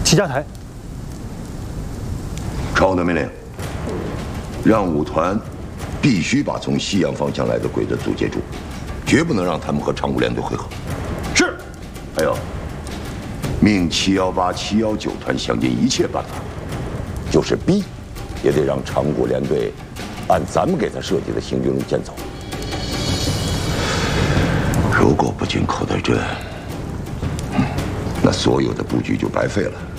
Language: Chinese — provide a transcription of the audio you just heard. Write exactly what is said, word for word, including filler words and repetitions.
齐家台。 朝的命令，让五团必须把从西洋方向来的鬼子阻截住，绝不能让他们和长谷联队会合。 是。 还有，命七幺八、七幺九团想尽一切办法，就是逼，也得让长谷联队按咱们给他设计的行军路线走。如果不进口袋镇，那所有的布局就白费了。